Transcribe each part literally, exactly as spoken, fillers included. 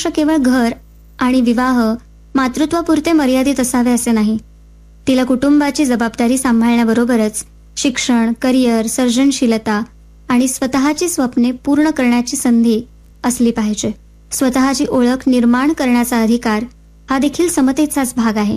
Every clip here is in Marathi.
केवळ घर आणि विवाह मातृत्वापुरते मर्यादित असावे असे नाही. तिला कुटुंबाची जबाबदारी सांभाळण्याबरोबरच शिक्षण, करिअर, सर्जनशीलता आणि स्वतःची स्वप्ने पूर्ण करण्याची संधी असली पाहिजे. स्वतःची ओळख निर्माण करण्याचा अधिकार हा देखील समतेचाच भाग आहे.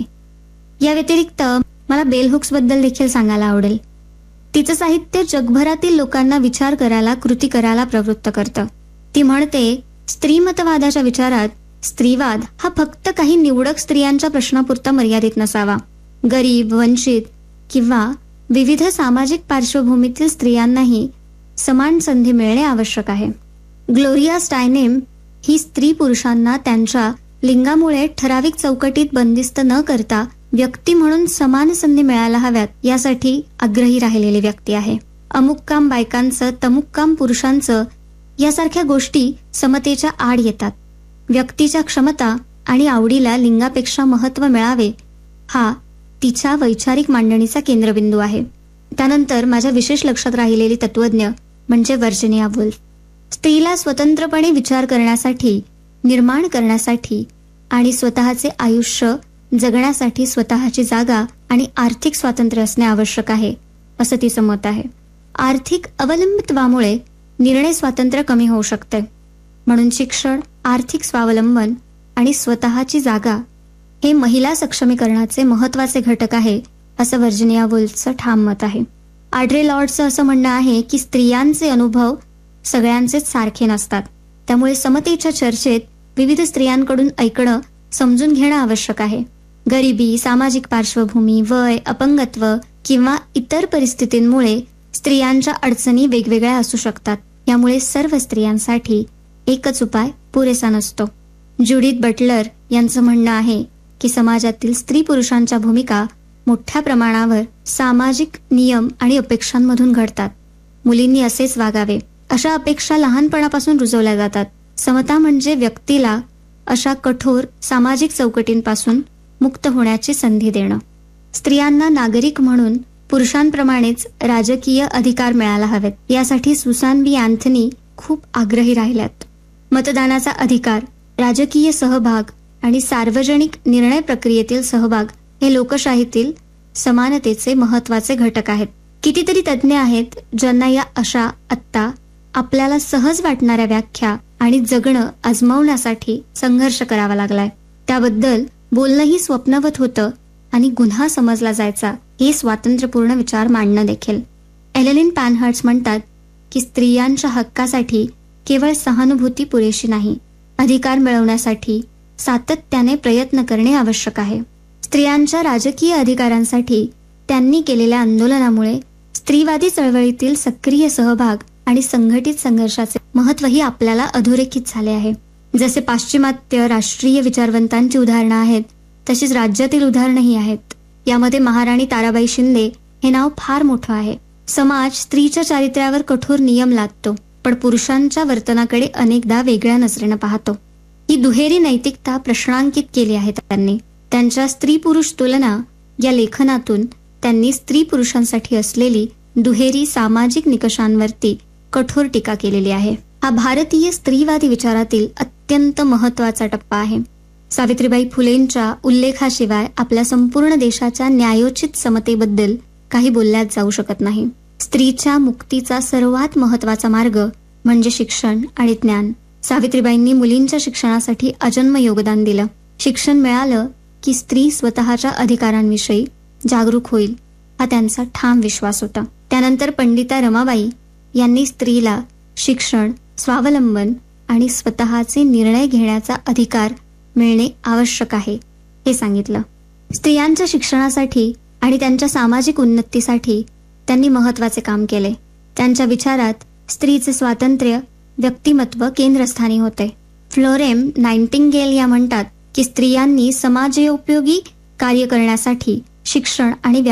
या व्यतिरिक्त मला बेल हुक्स बद्दल देखील सांगायला आवडेल. तिचं साहित्य जगभरातील लोकांना विचार करायला, कृती करायला प्रवृत्त करतं. ती म्हणते, स्त्रीमतवादाच्या विचारात स्त्रीवाद हा फक्त काही निवडक स्त्रियांच्या प्रश्नापुरता मर्यादित नसावा. गरीब, वंचित किंवा विविध सामाजिक पार्श्वभूमीतील स्त्रियांनाही समान संधी मिळणे आवश्यक आहे. ग्लोरिया स्टायनेम ही स्त्री पुरुषांना त्यांच्या लिंगामुळे ठराविक चौकटीत बंदिस्त न करता व्यक्ती म्हणून समान संधी मिळायला हव्यात यासाठी आग्रही राहिलेली व्यक्ती आहे. अमुक काम बायकांचं, तमुक काम पुरुषांचं यासारख्या गोष्टी समतेच्या आड येतात. व्यक्तीच्या क्षमता आणि आवडीला लिंगापेक्षा महत्त्व मिळावे हा तिच्या वैचारिक मांडणीचा केंद्रबिंदू आहे. त्यानंतर माझ्या विशेष लक्षात राहिलेली तत्वज्ञ म्हणजे व्हर्जिनिया वुल्फ. स्त्रीला स्वतंत्रपणे विचार करण्यासाठी, निर्माण करण्यासाठी आणि स्वतःचे आयुष्य जगण्यासाठी स्वतःची जागा आणि आर्थिक स्वातंत्र्य असणे आवश्यक आहे असं तिचं मत आहे. आर्थिक अवलंबित्वामुळे निर्णय स्वातंत्र्य कमी होऊ शकते. म्हणून शिक्षण, आर्थिक स्वावलंबन आणि स्वतःची जागा हे महिला सक्षमीकरणाचे महत्वाचे घटक आहे असं व्हर्जिनिया वुल्फचं ठाम मत आहे. आड्रे लॉर्डचं असं म्हणणं आहे की स्त्रियांचे अनुभव सगळ्यांचेच सारखे नसतात. त्यामुळे समतेच्या चर्चेत विविध स्त्रियांकडून ऐकणं, समजून घेणं आवश्यक आहे. गरिबी, सामाजिक पार्श्वभूमी, वय, अपंगत्व किंवा इतर परिस्थितींमुळे स्त्रियांच्या अडचणी वेगवेगळ्या असू शकतात. यामुळे सर्व स्त्रियांसाठी एकच उपाय पुरेसा नसतो. ज्युडिथ बटलर यांचं म्हणणं आहे की समाजातील स्त्री पुरुषांच्या भूमिका मोठ्या प्रमाणावर सामाजिक नियम आणि अपेक्षांमधून घडतात. मुलींनी असेच वागावे अशा अपेक्षा लहानपणापासून रुजवल्या जातात. समता म्हणजे व्यक्तीला अशा कठोर सामाजिक चौकटींपासून मुक्त होण्याची संधी देणं. स्त्रियांना नागरिक म्हणून पुरुषांप्रमाणेच राजकीय अधिकार मिळायला हवेत यासाठी सुसान बी अँथनी खूप आग्रही राहिल्यात. मतदानाचा अधिकार, राजकीय सहभाग आणि सार्वजनिक निर्णय प्रक्रियेतील सहभाग हे लोकशाहीतील समानतेचे महत्वाचे घटक आहेत. कितीतरी तज्ज्ञ आहेत ज्यांना या अशा आत्ता आपल्याला सहज वाटणाऱ्या व्याख्या आणि जगणं आजमावण्यासाठी संघर्ष करावा लागलाय. त्याबद्दल बोलणंही स्वप्नवत होतं आणि गुन्हा समजला जायचा हे स्वातंत्र्यपूर्ण विचार मांडणं देखील. एलेलिन पॅनहर्ट्स म्हणतात की स्त्रियांच्या हक्कासाठी केवळ सहानुभूती पुरेशी नाही, अधिकार मिळवण्यासाठी सातत्याने प्रयत्न करणे आवश्यक आहे. स्त्रियांच्या राजकीय अधिकारांसाठी त्यांनी केलेल्या आंदोलनामुळे स्त्रीवादी चळवळीतील सक्रिय सहभाग आणि संघटित संघर्षाचे महत्वही आपल्याला अधोरेखित झाले आहे. जसे पाश्चिमात्य राष्ट्रीय विचारवंतांची उदाहरणं आहेत, तशीच राज्यातील उदाहरणंही आहेत. यामध्ये महाराणी ताराबाई शिंदे हे नाव फार मोठं आहे. समाज स्त्रीच्या चारित्र्यावर कठोर नियम लादतो, पण पुरुषांच्या वर्तनाकडे अनेकदा वेगळ्या नजरेनं पाहतो. ही दुहेरी नैतिकता प्रश्नांकित केली आहे त्यांनी. त्यांच्या स्त्री पुरुष तुलना या लेखनातून त्यांनी स्त्री पुरुषांसाठी असलेली दुहेरी सामाजिक निकषांवरती कठोर टीका केलेली आहे. हा भारतीय स्त्रीवादी विचारातील अत्यंत महत्वाचा टप्पा आहे. सावित्रीबाई फुलेंच्या उल्लेखाशिवाय आपल्या संपूर्ण देशाच्या न्यायोचित समतेबद्दल काही बोलल्याच जाऊ शकत नाही. स्त्रीच्या मुक्तीचा सर्वात महत्वाचा मार्ग म्हणजे शिक्षण आणि ज्ञान. सावित्रीबाईंनी मुलींच्या शिक्षणासाठी अजन्म योगदान दिलं. शिक्षण मिळालं की स्त्री स्वतःच्या अधिकारांविषयी जागरूक होईल हा त्यांचा ठाम विश्वास होता. त्यानंतर पंडिता रमाबाई यांनी स्त्रीला शिक्षण, स्वावलंबन आणि स्वतःचे निर्णय घेण्याचा अधिकार मिळणे आवश्यक आहे हे सांगितलं. स्त्रियांच्या शिक्षणासाठी आणि त्यांच्या सामाजिक उन्नतीसाठी त्यांनी महत्वाचे काम केले. त्यांच्या विचारात स्त्रीचे स्वातंत्र्य, व्यक्तिमत्व केंद्रस्थानी होते. फ्लोरेम नाइटिंगेल या म्हणतात की स्त्रियांनी समाजोपयोगी कार्य करण्यासाठी शिक्षण आणि